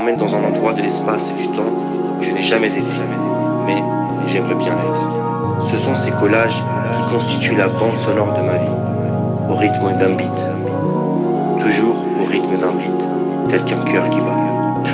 m'emmène dans un endroit de l'espace et du temps où je n'ai jamais été, mais j'aimerais bien l'être. Ce sont ces collages qui constituent la bande sonore de ma vie, au rythme d'un beat, toujours au rythme d'un beat, tel qu'un cœur qui bat.